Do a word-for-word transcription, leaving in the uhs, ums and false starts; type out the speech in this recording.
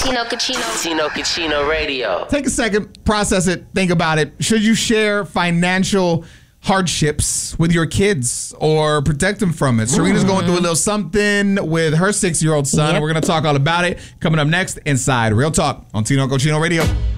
Tino Cucino. Tino Cucino Radio. Take a second, process it, think about it. Should you share financial hardships with your kids or protect them from it? Serena's going through a little something with her six-year-old son. Yep. We're going to talk all about it coming up next inside Real Talk on Tino Cucino Radio.